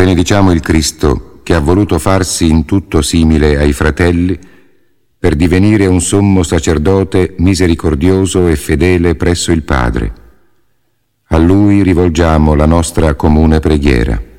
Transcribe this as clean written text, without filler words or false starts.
Benediciamo il Cristo che ha voluto farsi in tutto simile ai fratelli per divenire un sommo sacerdote misericordioso e fedele presso il Padre. A Lui rivolgiamo la nostra comune preghiera.